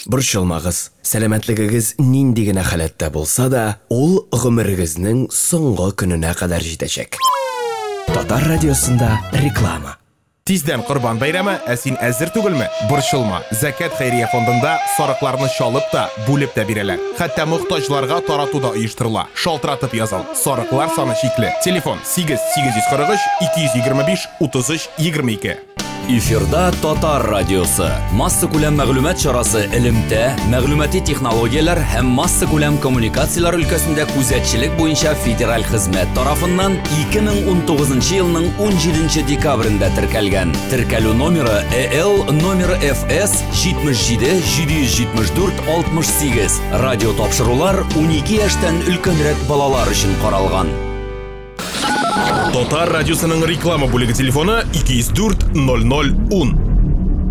Борчылмагыз, сәламәтлегегез нинди генә халәттә булса да, ул гомерегезнең соңгы көненә кадәр җитәчәк. Татар радиосында реклама. Тиздән Корбан бәйрәме, ә син әзер түгелме? Борчылма. Зәкәт хәйрия фондында сарыкларны чалып та, бүлеп тә бирәләр. Хәтта мохтаҗларга таратуда оештырыла. Шалтыратып языл. Сарыклар саны чикле. Телефон 8843 225 33 22. Эфирда Татар радиосы. Масса күләм мәгълүмат чарасы элемтә, мәгълүмати технологиялар һәм масса күләм коммуникациялар өлкәсендә күзәтчелек буенча федераль хезмәт тарафыннан 2019 елның 17 декабрендә теркәлгән. Теркәлү номеры ЭЛ номеры FS 77 774 68. Радио тапшырулар 12 яшьтән өлкәнрәк балалар өчен каралган. Татар радиосының реклама бүлеге телефоны 204 00 10.